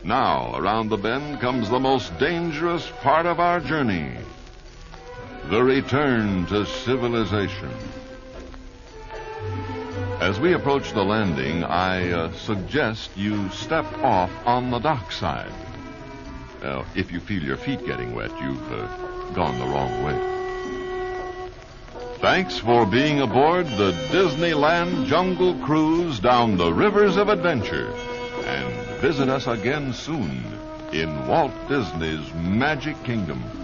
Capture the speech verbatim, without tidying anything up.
Now, around the bend comes the most dangerous part of our journey. The return to civilization. As we approach the landing, I uh, suggest you step off on the dockside. Uh, if you feel your feet getting wet, you've uh, gone the wrong way. Thanks for being aboard the Disneyland Jungle Cruise down the rivers of adventure. And visit us again soon in Walt Disney's Magic Kingdom.